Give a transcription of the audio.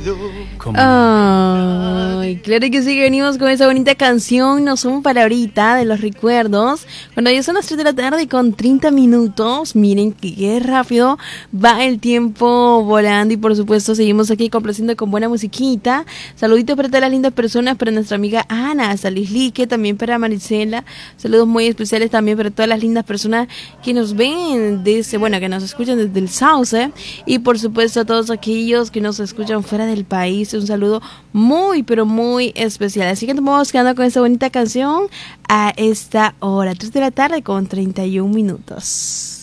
Ay, claro que sí, que venimos con esa bonita canción, No Son Palabrita, de los recuerdos. Cuando ya son las 3 de la tarde con 30 minutos, miren que qué rápido va el tiempo volando y por supuesto seguimos aquí complaciendo con buena musiquita. Saluditos para todas las lindas personas, para nuestra amiga Ana, hasta Lislique, también para Marisela. Saludos muy especiales también para todas las lindas personas que nos ven desde, bueno, que nos escuchan desde el Sauce, y por supuesto a todos aquellos que nos escuchan fuera del país, un saludo muy pero muy especial. Así que nos vamos quedando con esta bonita canción a esta hora, 3 de la tarde con 31 minutos.